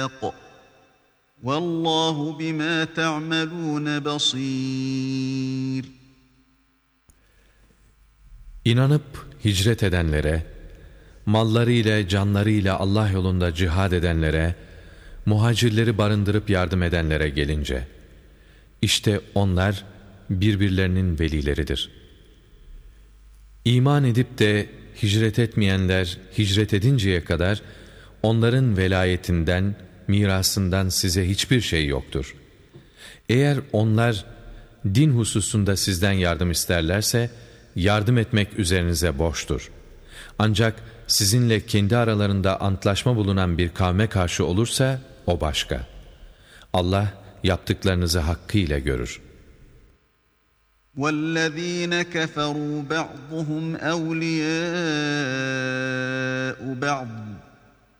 وَاللّٰهُ بِمَا تَعْمَلُونَ بَصِيرٌ. İnanıp hicret edenlere, mallarıyla, canlarıyla Allah yolunda cihad edenlere, muhacirleri barındırıp yardım edenlere gelince, işte onlar birbirlerinin velileridir. İman edip de hicret etmeyenler hicret edinceye kadar onların velayetinden, mirasından size hiçbir şey yoktur. Eğer onlar din hususunda sizden yardım isterlerse, yardım etmek üzerinize borçtur. Ancak sizinle kendi aralarında antlaşma bulunan bir kavme karşı olursa o başka. Allah yaptıklarınızı hakkıyla görür. وَالَّذ۪ينَ كَفَرُوا بَعْضُهُمْ اَوْلِيَاءُ بَعْضٍ